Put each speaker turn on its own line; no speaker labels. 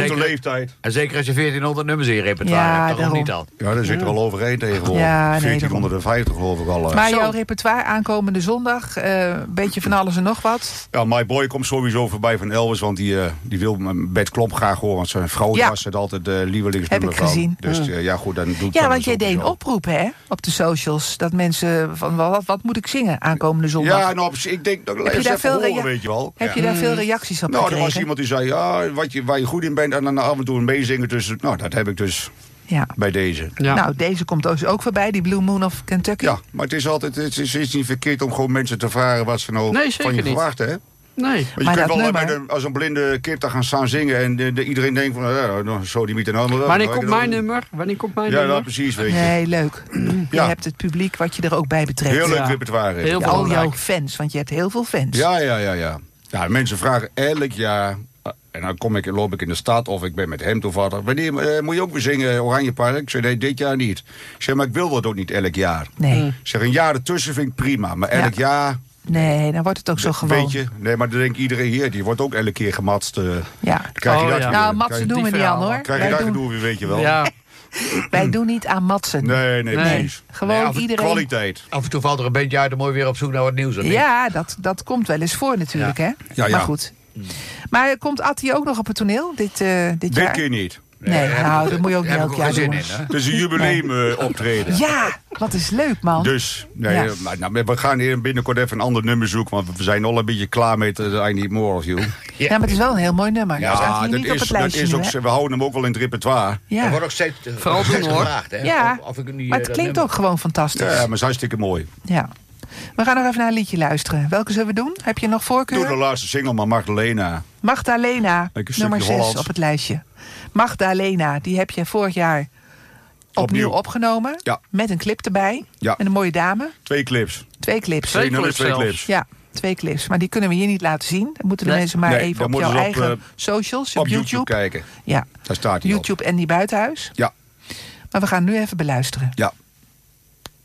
onze leeftijd.
En zeker als je 1400 nummers in je repertoire hebt, toch niet al.
Ja, daar zit er al overheen tegenwoordig.
Ja, nee,
1450 geloof ik al.
Maar jouw repertoire aankomende zondag, een beetje van alles en nog wat.
Ja, My Boy komt sowieso voorbij van Elvis, want die wil Bert Klop graag horen. Want zijn vrouw was het altijd lievelingsnummer.
Heb ik gezien.
Dus ja, goed, dan doe ik
Ja, want jij deed een oproep, hè, op de socials. Dat mensen van, wat moet ik zingen aankomende zondag?
Ja, nou, ik denk, dat even horen, weet je wel.
Heb je daar veel reacties op gekregen?
Nou, er was iemand die zei, ja, waar je goed in bent en dan af en toe een meezingen tussen. Nou, dat heb ik dus bij deze.
Ja. Nou, deze komt dus ook voorbij, die Blue Moon of Kentucky.
Ja, maar het is altijd, het is niet verkeerd om gewoon mensen te vragen wat ze nou van je verwachten, hè?
Nee.
Maar je kunt wel als een blinde kip daar gaan staan zingen en iedereen denkt van, zo die mythe nou.
Wanneer komt mijn nummer?
Ja, nou, precies, weet je.
Nee, leuk. Je hebt het publiek wat je er ook bij betrekt.
Heel leuk repertoire.
Al jouw fans, want je hebt heel veel fans.
Ja. Ja, mensen vragen elk jaar. En dan loop ik in de stad of ik ben met hem toevallig. Wanneer moet je ook weer zingen Oranje Park? Ik zeg, nee, dit jaar niet. Ik zeg, maar ik wil dat ook niet elk jaar.
Nee.
Ik zeg, een jaar ertussen vind ik prima. Maar elk jaar...
Nee, dan wordt het ook zo gewoon.
Weet je? Nee, maar dan denkt iedereen hier, die wordt ook elke keer gematst.
Ja. Nou, matsen doen we niet aan, hoor.
Krijg je dat gedoe weer, weet je wel.
Ja.
Wij doen niet aan matsen.
Nee, precies.
Gewoon iedereen.
Kwaliteit.
Af en toe valt er een beetje uit en mooi weer op zoek naar wat nieuws.
Ja, dat komt wel eens voor natuurlijk, hè?
Ja.
Maar goed. Maar komt Attie ook nog op het toneel dit jaar?
Dit keer niet.
Nee, nou, dat moet je ook niet elk jaar doen.
Het is een jubileum optreden.
Ja, wat is leuk, man.
Dus, we gaan hier binnenkort even een ander nummer zoeken. Want we zijn al een beetje klaar met I Need More of You.
Ja, maar het is wel een heel mooi nummer.
Ja, dat is ook, we houden hem ook wel in het repertoire.
Ja.
Er wordt ook steeds
vooral doen, hoor.
gevraagd, hè?
Ja,
of ik niet,
maar het klinkt ook gewoon fantastisch.
Ja, maar het is hartstikke mooi.
Ja. We gaan nog even naar een liedje luisteren. Welke zullen we doen? Heb je nog voorkeur?
Doe de laatste single, maar Magdalena.
Magdalena, nummer 6
Hollands
op het lijstje. Magdalena, die heb je vorig jaar opnieuw opgenomen.
Ja.
Met een clip erbij.
Ja.
Met een mooie dame.
2 clips.
2 clips.
2 clips.
Ja, 2 clips. Maar die kunnen we hier niet laten zien. Dan moeten de mensen maar even op jouw eigen socials.
Op YouTube kijken.
Ja.
Daar staat hij
YouTube en die Buitenhuis.
Ja.
Maar we gaan nu even beluisteren.
Ja.